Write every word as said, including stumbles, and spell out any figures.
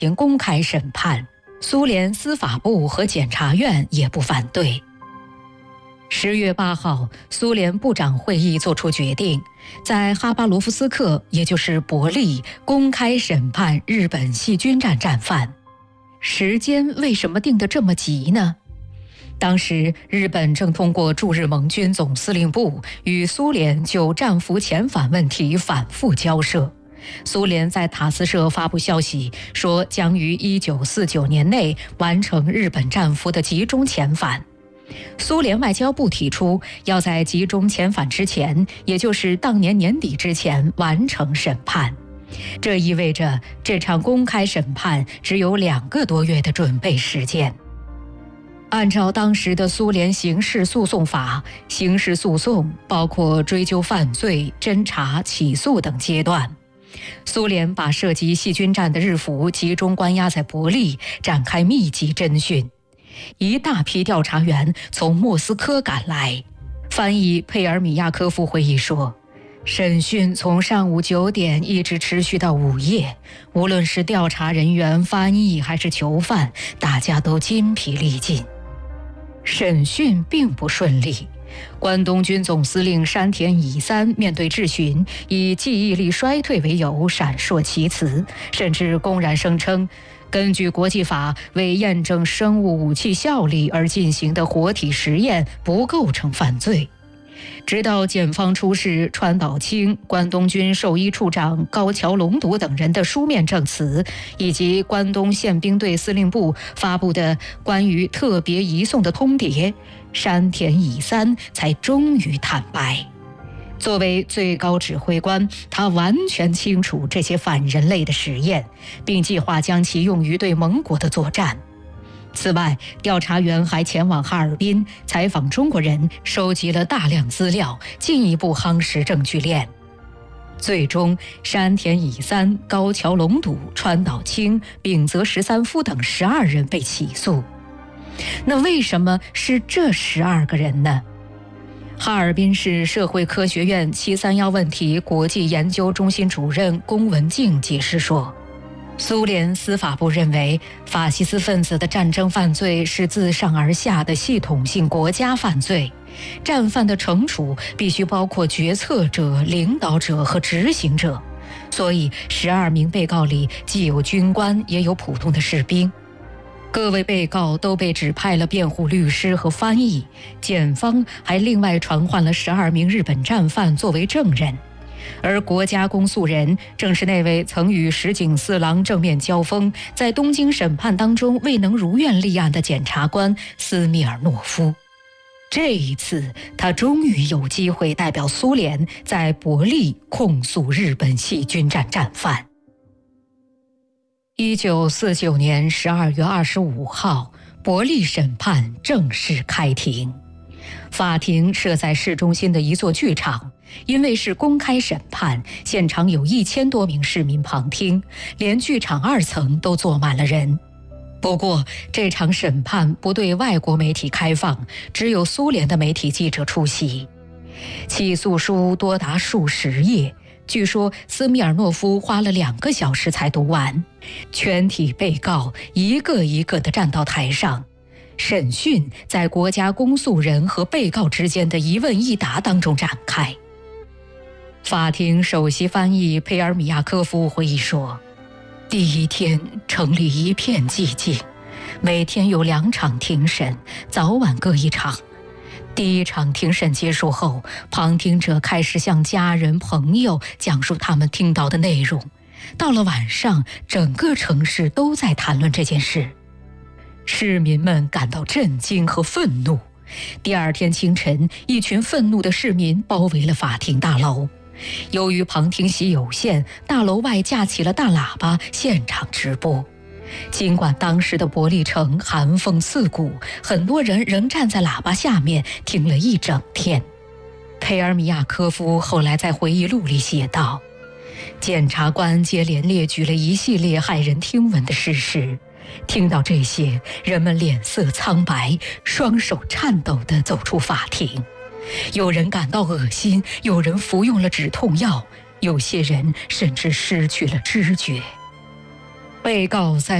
行公开审判，苏联司法部和检察院也不反对。十月八号，苏联部长会议作出决定，在哈巴罗夫斯克，也就是伯利，公开审判日本细菌战战犯。时间为什么定得这么急呢？当时日本正通过驻日盟军总司令部与苏联就战俘遣返问题反复交涉。苏联在塔斯社发布消息说，将于一九四九年内完成日本战俘的集中遣返。苏联外交部提出要在集中遣返之前，也就是当年年底之前完成审判。这意味着这场公开审判只有两个多月的准备时间。按照当时的苏联刑事诉讼法，刑事诉讼包括追究犯罪、侦查、起诉等阶段。苏联把涉及细菌战的日俘集中关押在伯利，展开密集侦讯。一大批调查员从莫斯科赶来。翻译佩尔米亚科夫回忆说，审讯从上午九点一直持续到午夜，无论是调查人员、翻译还是囚犯，大家都筋疲力尽。审讯并不顺利，关东军总司令山田乙三面对质询，以记忆力衰退为由闪烁其词，甚至公然声称，根据国际法，为验证生物武器效力而进行的活体实验不构成犯罪。直到检方出示川岛清、关东军兽医处长高桥隆笃等人的书面证词，以及关东宪兵队司令部发布的关于特别移送的通牒，山田乙三才终于坦白。作为最高指挥官，他完全清楚这些反人类的实验，并计划将其用于对盟国的作战。此外，调查员还前往哈尔滨采访中国人，收集了大量资料，进一步夯实证据链。最终，山田乙三、高桥隆笃、川岛清、丙泽十三夫等十二人被起诉。那为什么是这十二个人呢？哈尔滨市社会科学院七三一问题国际研究中心主任龚文静解释说，苏联司法部认为，法西斯分子的战争犯罪是自上而下的系统性国家犯罪，战犯的惩处必须包括决策者、领导者和执行者，所以十二名被告里既有军官，也有普通的士兵。各位被告都被指派了辩护律师和翻译，检方还另外传唤了十二名日本战犯作为证人。而国家公诉人正是那位曾与石井四郎正面交锋，在东京审判当中未能如愿立案的检察官斯米尔诺夫。这一次，他终于有机会代表苏联在伯利控诉日本细菌战战犯。一九四九年十二月二十五号，伯利审判正式开庭。法庭设在市中心的一座剧场，因为是公开审判，现场有一千多名市民旁听，连剧场二层都坐满了人。不过，这场审判不对外国媒体开放，只有苏联的媒体记者出席。起诉书多达数十页，据说斯米尔诺夫花了两个小时才读完。全体被告一个一个地站到台上，审讯在国家公诉人和被告之间的一问一答当中展开。法庭首席翻译佩尔米亚科夫回忆说，第一天城里一片寂静，每天有两场庭审，早晚各一场。第一场庭审结束后，旁听者开始向家人朋友讲述他们听到的内容。到了晚上，整个城市都在谈论这件事，市民们感到震惊和愤怒。第二天清晨，一群愤怒的市民包围了法庭大楼。由于旁听席有限，大楼外架起了大喇叭，现场直播。尽管当时的伯利城寒风刺骨，很多人仍站在喇叭下面听了一整天。佩尔米亚科夫后来在回忆录里写道，检察官接连列举了一系列骇人听闻的事实，听到这些，人们脸色苍白，双手颤抖地走出法庭。有人感到恶心，有人服用了止痛药，有些人甚至失去了知觉。 被告在